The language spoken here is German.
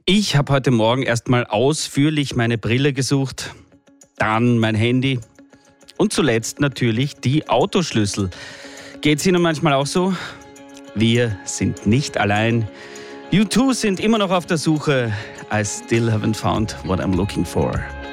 Ich habe heute Morgen erstmal ausführlich meine Brille gesucht, dann mein Handy und zuletzt natürlich die Autoschlüssel. Geht's Ihnen manchmal auch so? Wir sind nicht allein. U2 sind immer noch auf der Suche. I still haven't found what I'm looking for.